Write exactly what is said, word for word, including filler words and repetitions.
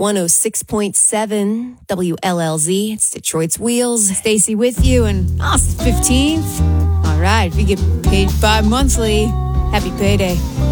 one oh six point seven W L L Z. It's Detroit's Wheels. Stacy with you, and oh, it's the fifteenth. All right, if you get paid bi-monthly, happy payday.